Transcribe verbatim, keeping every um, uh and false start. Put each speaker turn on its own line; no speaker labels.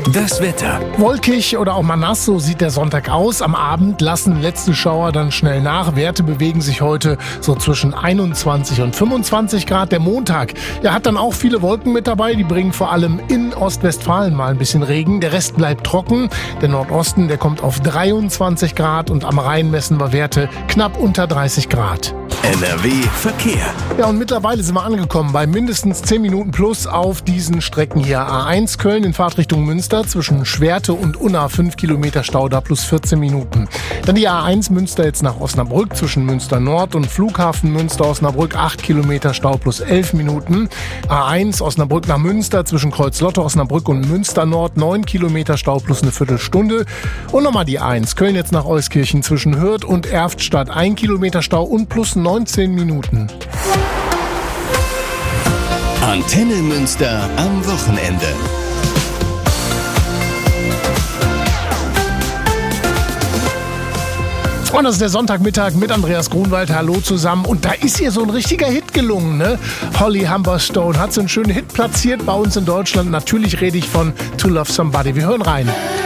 Das Wetter.
Wolkig oder auch mal nass, so sieht der Sonntag aus. Am Abend lassen letzte Schauer dann schnell nach. Werte bewegen sich heute so zwischen einundzwanzig und fünfundzwanzig Grad. Der Montag, ja, hat dann auch viele Wolken mit dabei. Die bringen vor allem in Ostwestfalen mal ein bisschen Regen. Der Rest bleibt trocken. Der Nordosten, der kommt auf dreiundzwanzig Grad und am Rhein messen wir Werte knapp unter dreißig Grad.
N R W Verkehr.
Ja, und mittlerweile sind wir angekommen bei mindestens zehn Minuten plus auf diesen Strecken hier. A eins Köln in Fahrtrichtung Münster zwischen Schwerte und Unna fünf Kilometer Stau, da plus vierzehn Minuten. Dann die A eins Münster jetzt nach Osnabrück zwischen Münster Nord und Flughafen Münster Osnabrück acht Kilometer Stau plus elf Minuten. A eins Osnabrück nach Münster zwischen Kreuzlotte Osnabrück und Münster Nord neun Kilometer Stau plus eine Viertelstunde. Und nochmal die A eins Köln jetzt nach Euskirchen zwischen Hürth und Erftstadt ein Kilometer Stau und plus neunzehn Minuten.
Antenne Münster am Wochenende.
Und das ist der Sonntagmittag mit Andreas Grunwald. Hallo zusammen. Und da ist ihr so ein richtiger Hit gelungen, ne? Holly Humberstone hat so einen schönen Hit platziert bei uns in Deutschland. Natürlich rede ich von To Love Somebody. Wir hören rein.